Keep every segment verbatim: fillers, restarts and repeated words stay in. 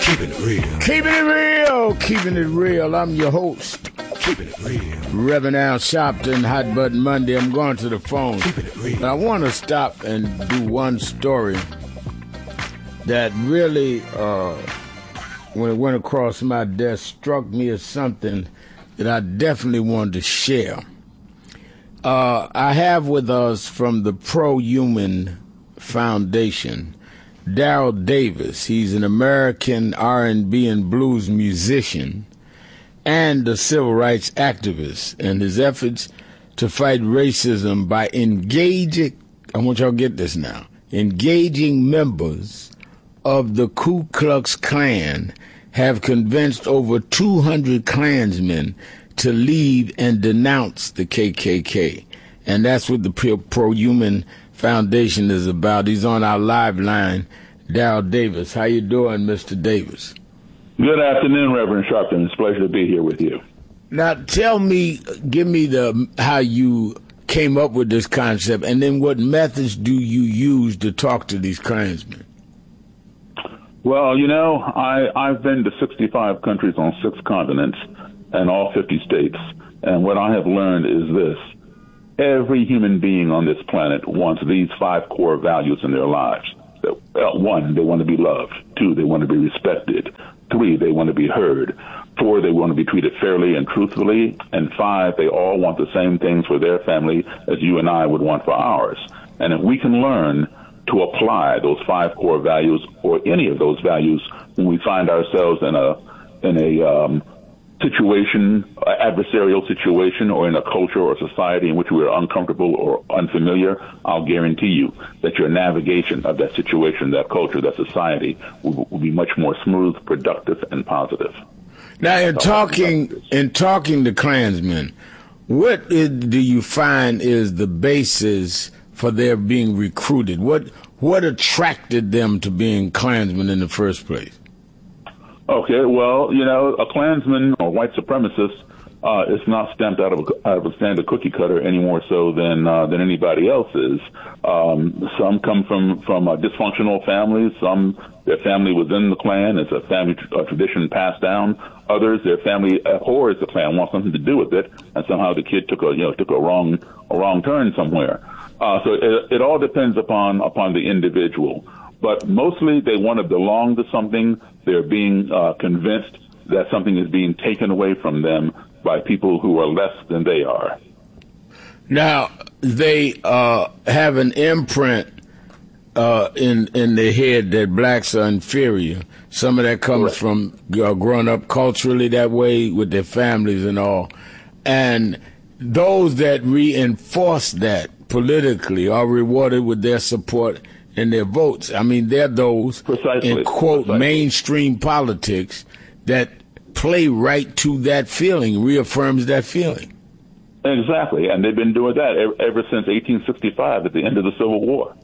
Keeping it real. Keeping it real. Keeping it real. I'm your host. Keeping it real. Reverend Al Sharpton, Hot Button Monday. I'm going to the phone. Keeping it real. But I want to stop and do one story that really, uh, when it went across my desk, struck me as something that I definitely wanted to share. Uh, I have with us from the Pro-Human Foundation, Daryl Davis. He's an American R and B and blues musician and a civil rights activist, and his efforts to fight racism by engaging, I want y'all to get this now, engaging members of the Ku Klux Klan have convinced over two hundred Klansmen to leave and denounce the K K K. And that's what the Pro-Human Foundation is about. He's on our live line, Daryl Davis. How you doing, Mister Davis? Good afternoon, Reverend Sharpton. It's a pleasure to be here with you. Now, tell me, give me the how you came up with this concept, and then what methods do you use to talk to these Klansmen? Well, you know, I, I've been to sixty-five countries on six continents and all fifty states, and what I have learned is this. Every human being on this planet wants these five core values in their lives. One, they want to be loved. Two, they want to be respected. Three, they want to be heard. Four, they want to be treated fairly and truthfully. And five, they all want the same things for their family as you and I would want for ours. And if we can learn to apply those five core values or any of those values when we find ourselves in a in a um, situation, adversarial situation, or in a culture or society in which we are uncomfortable or unfamiliar, I'll guarantee you that your navigation of that situation, that culture, that society will, will be much more smooth, productive, and positive. Now, in talking in talking to Klansmen, what is, do you find is the basis for their being recruited? What what attracted them to being Klansmen in the first place? Okay, well, you know, a Klansman or white supremacist uh, is not stamped out of a, out of a standard cookie cutter any more so than uh, than anybody else is. Um, some come from from uh, dysfunctional families. Some their family was in the Klan. It's a family tr- a tradition passed down. Others, their family abhors the Klan, wants something to do with it, and somehow the kid took a you know took a wrong a wrong turn somewhere. Uh, so it, it all depends upon upon the individual. But mostly they want to belong to something. They're being uh, convinced that something is being taken away from them by people who are less than they are. Now, they uh, have an imprint uh, in in their head that blacks are inferior. Some of that comes Correct. from uh, growing up culturally that way with their families and all. And those that reinforce that politically are rewarded with their support and their votes. I mean, they're those Precisely. in, quote, Precisely. mainstream politics that play right to that feeling, reaffirms that feeling. Exactly, and they've been doing that ever, ever since eighteen sixty-five at the end of the Civil War.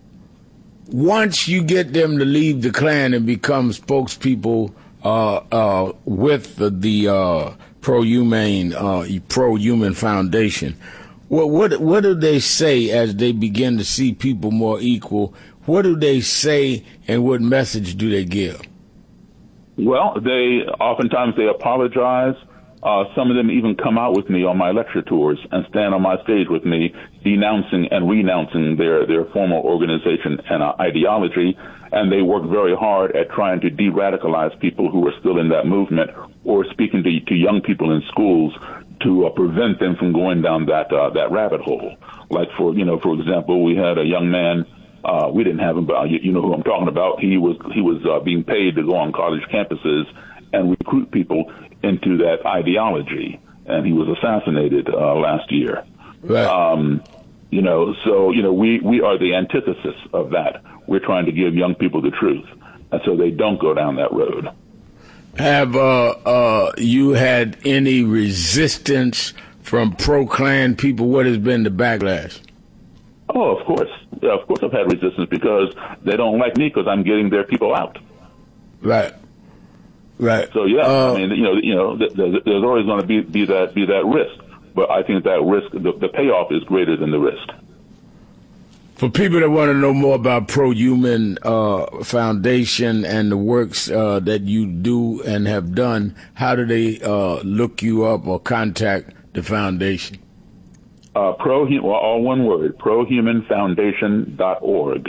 Once you get them to leave the Klan and become spokespeople uh, uh, with the, the uh, Pro-Human uh, Pro-Human Foundation, What, what what do they say as they begin to see people more equal? What do they say, and what message do they give? Well, they oftentimes they apologize. Uh, some of them even come out with me on my lecture tours and stand on my stage with me, denouncing and renouncing their, their former organization and uh, ideology. And they work very hard at trying to de-radicalize people who are still in that movement, or speaking to, to young people in schools to uh, prevent them from going down that uh, that rabbit hole. Like for you know, for example, we had a young man. Uh, we didn't have him, but you, you know who I'm talking about. He was he was uh, being paid to go on college campuses and recruit people into that ideology, and he was assassinated uh, last year. Right. Um, you know, so you know, we we are the antithesis of that. We're trying to give young people the truth, and so they don't go down that road. Have uh, uh, you had any resistance from pro-Klan people? What has been the backlash? Oh, of course. Yeah, of course I've had resistance because they don't like me because I'm getting their people out. Right. Right. So, yeah, uh, I mean, you know, you know, there's, there's always going to be, be that be that risk. But I think that risk, the, the payoff is greater than the risk. For people that want to know more about Pro-Human uh, Foundation and the works uh, that you do and have done, how do they uh, look you up or contact the foundation? Uh, pro, well, all one word, pro human foundation dot org.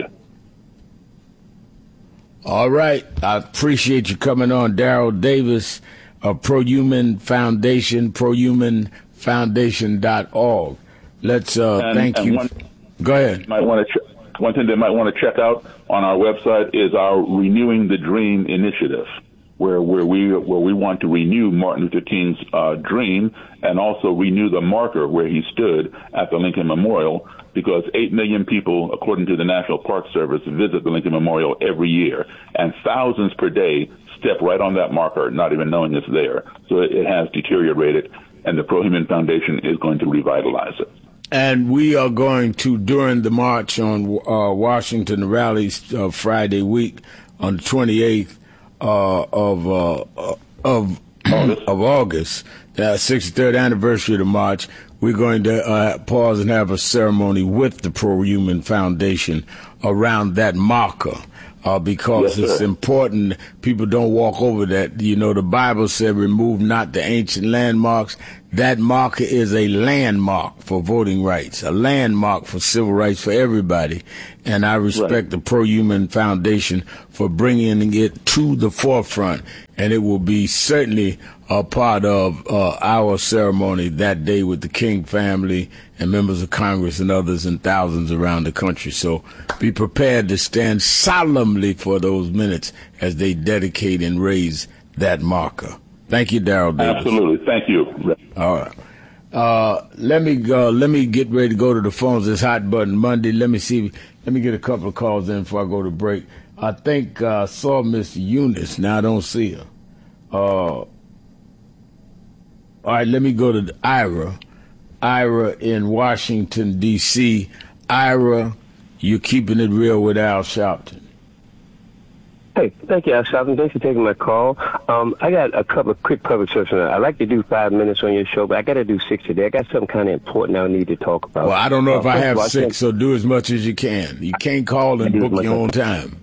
All right. I appreciate you coming on, Daryl Davis of Pro-Human Foundation, pro human foundation dot org. Let's uh, and, thank and you. One, Go ahead. Might want to ch- one thing they might want to check out on our website is our Renewing the Dream initiative, where where we where we want to renew Martin Luther King's uh, dream and also renew the marker where he stood at the Lincoln Memorial, because eight million people, according to the National Park Service, visit the Lincoln Memorial every year, and thousands per day step right on that marker, not even knowing it's there. So it, it has deteriorated, and the Pro-Human Foundation is going to revitalize it. And we are going to, during the march on uh, Washington rallies uh, Friday week on the twenty-eighth uh, of uh, of August. of August, the sixty-third anniversary of the march, we're going to uh, pause and have a ceremony with the Pro-Human Foundation around that marker. Uh, because yes, it's sir. important people don't walk over that. You know, the Bible said, remove not the ancient landmarks. That marker is a landmark for voting rights, a landmark for civil rights for everybody. And I respect right. the Pro-Human Foundation for bringing it to the forefront. And it will be certainly a part of uh, our ceremony that day with the King family and members of Congress and others and thousands around the country. So be prepared to stand solemnly for those minutes as they dedicate and raise that marker. Thank you, Daryl Davis. Absolutely. Thank you. All right. Uh, let me go. Let me get ready to go to the phones. It's Hot Button Monday. Let me see. Let me get a couple of calls in before I go to break. I think I uh, saw Miss Eunice. Now I don't see her. Uh, all right. Let me go to Ira. Ira in Washington, D C Ira, you're keeping it real with Al Sharpton. Hey, thank you, Al Sharpton. Thanks for taking my call. Um, I got a couple of quick public service. I like to do five minutes on your show, but I got to do six today. I got something kind of important I need to talk about. Well, I don't know uh, if I have six, so do as much as you can. You can't call and book your own time.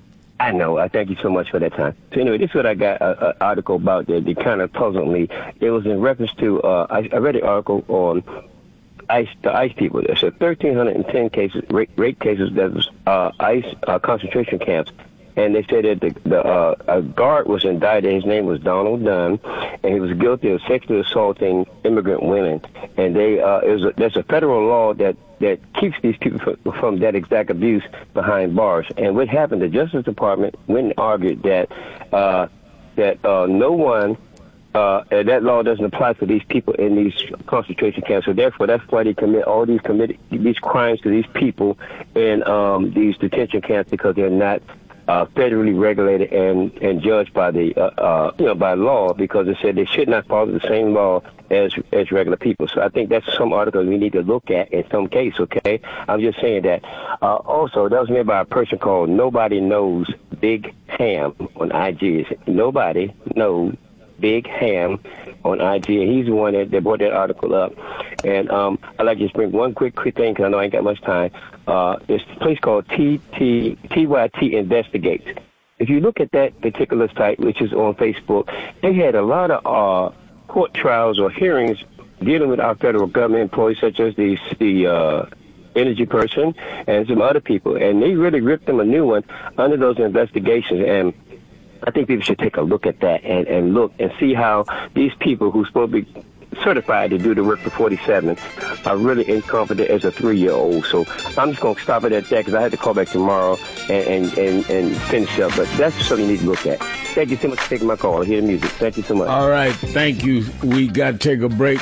I know. I thank you so much for that time. So anyway, this is what I got an article about that, that kind of puzzled me. It was in reference to, uh, I, I read an article on ICE, the ICE people. There's a one thousand three hundred ten cases, rape, rape cases that was uh, ICE uh, concentration camps. And they said that the, the uh, a guard was indicted. His name was Donald Dunn, and he was guilty of sexually assaulting immigrant women. And they uh, it was a, there's a federal law that, that keeps these people from, from that exact abuse behind bars. And what happened? The Justice Department went and argued that uh, that uh, no one. Uh, that law doesn't apply for these people in these concentration camps. So therefore, that's why they commit all these commit these crimes to these people in um, these detention camps, because they're not Uh, federally regulated and, and judged by the uh, uh, you know by law, because it said they should not follow the same law as as regular people. So I think that's some articles we need to look at in some case. Okay, I'm just saying that. Uh, also, that was made by a person called Nobody Knows Big Ham on I G. It's Nobody Knows Big Ham on I G, and he's the one that, that brought that article up. And um, I'd like to just bring one quick quick thing, because I know I ain't got much time. Uh, there's a place called T T T Y T Investigates. If you look at that particular site, which is on Facebook, they had a lot of uh, court trials or hearings dealing with our federal government employees, such as the the uh, energy person and some other people, and they really ripped them a new one under those investigations. And I think people should take a look at that and, and look and see how these people who's supposed to be certified to do the work for forty-seven are really incompetent as a three-year-old. So I'm just going to stop it at that, because I had to call back tomorrow and, and, and, and finish up. But that's something you need to look at. Thank you so much for taking my call. I hear the music. Thank you so much. All right. Thank you. We got to take a break.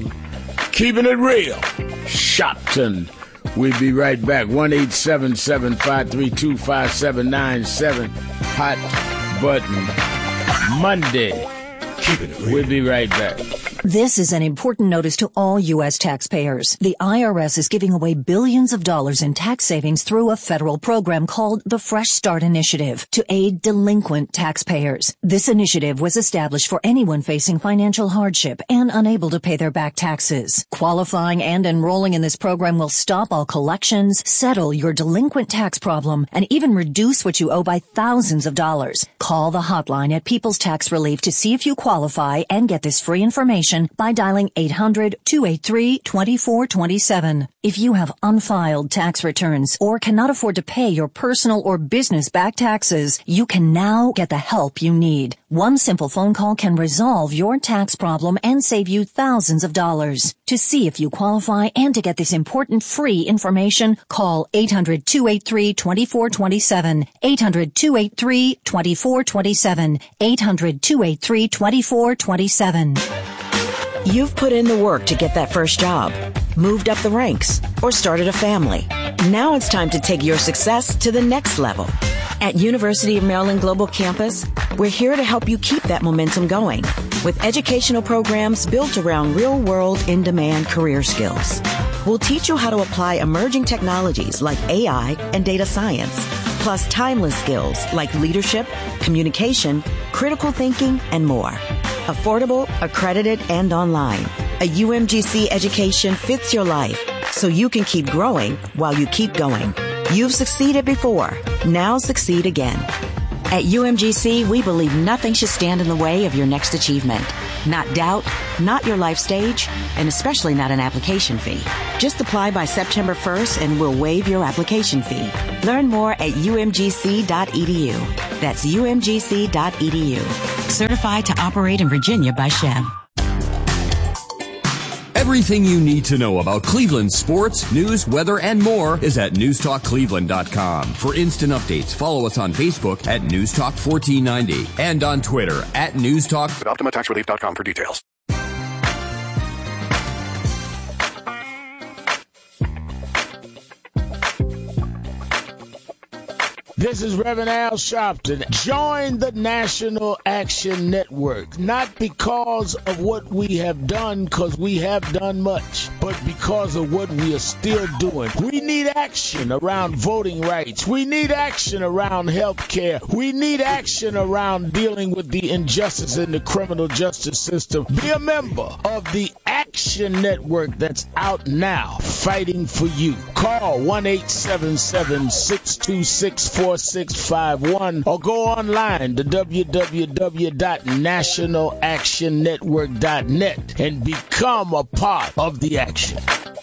Keeping it real. Sharpton. We'll be right back. one eight seven seven, five three two, five seven nine seven. Hot Button Monday. Keeping it real. We'll be right back. This is an important notice to all U S taxpayers. The I R S is giving away billions of dollars in tax savings through a federal program called the Fresh Start Initiative to aid delinquent taxpayers. This initiative was established for anyone facing financial hardship and unable to pay their back taxes. Qualifying and enrolling in this program will stop all collections, settle your delinquent tax problem, and even reduce what you owe by thousands of dollars. Call the hotline at People's Tax Relief to see if you qualify and get this free information by dialing eight hundred, two eight three, two four two seven. If you have unfiled tax returns or cannot afford to pay your personal or business back taxes, you can now get the help you need. One simple phone call can resolve your tax problem and save you thousands of dollars. To see if you qualify and to get this important free information, call eight hundred, two eight three, two four two seven, eight hundred, two eight three, two four two seven, eight hundred, two eight three, two four two seven. You've put in the work to get that first job, moved up the ranks, or started a family. Now it's time to take your success to the next level. At University of Maryland Global Campus, we're here to help you keep that momentum going with educational programs built around real-world, in-demand career skills. We'll teach you how to apply emerging technologies like A I and data science, plus timeless skills like leadership, communication, critical thinking, and more. Affordable, accredited, and online. A U M G C education fits your life so you can keep growing while you keep going. You've succeeded before. Now succeed again. At U M G C, we believe nothing should stand in the way of your next achievement. Not doubt, not your life stage, and especially not an application fee. Just apply by September first and we'll waive your application fee. Learn more at U M G C dot E D U. That's U M G C dot E D U. Certified to operate in Virginia by S H E M. Everything you need to know about Cleveland sports, news, weather, and more is at news talk cleveland dot com. For instant updates, follow us on Facebook at newstalk fourteen ninety and on Twitter at newstalk. At optima tax relief dot com for details. This is Reverend Al Sharpton. Join the National Action Network, not because of what we have done, because we have done much, but because of what we are still doing. We need action around voting rights. We need action around health care. We need action around dealing with the injustice in the criminal justice system. Be a member of the Action Network that's out now, fighting for you. Call one eight seven seven, six two six, four six five one or go online to w w w dot national action network dot net and become a part of the action.